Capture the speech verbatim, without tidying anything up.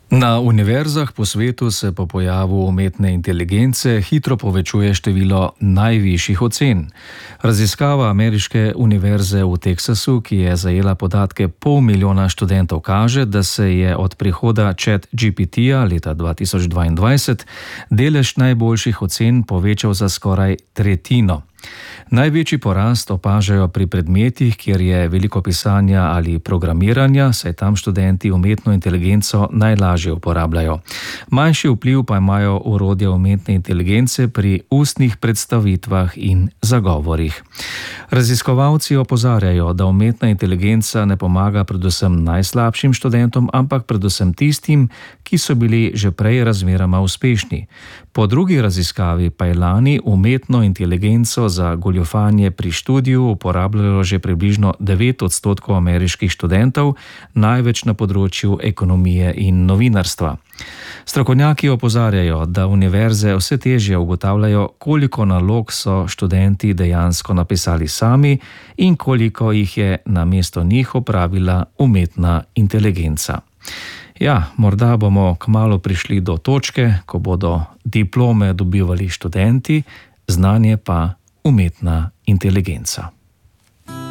Na univerzah po svetu se po pojavu umetne inteligence hitro povečuje število najvišjih ocen. Raziskava ameriške univerze v Teksasu, ki je zajela podatke pol milijona študentov, kaže, da se je od prihoda ChatGPT-ja leta dva tisoč dvaindvajset delež najboljših ocen povečal za skoraj tretjino. Največji porast opažajo pri predmetih, kjer je veliko pisanja ali programiranja, saj tam študenti umetno inteligenco najlažje uporabljajo. Manjši vpliv pa imajo orodja umetne inteligence pri ustnih predstavitvah in zagovorih. Raziskovalci opozarjajo, da umetna inteligenca ne pomaga predvsem najslabšim študentom, ampak predvsem tistim, ki so bili že prej razmeroma uspešni. Po drugi raziskavi pa je lani umetno inteligenco za goljufanje pri študiju uporabljalo že približno devet odstotkov ameriških študentov, največ na področju ekonomije in novinarstva. Strokovnjaki opozarjajo, da univerze vse težje ugotavljajo, koliko nalog so študenti dejansko napisali sami in koliko jih je namesto njih opravila umetna inteligenca. Ja, morda bomo kmalu prišli do točke, ko bodo diplome dobivali študenti, znanje pa umetna inteligenca.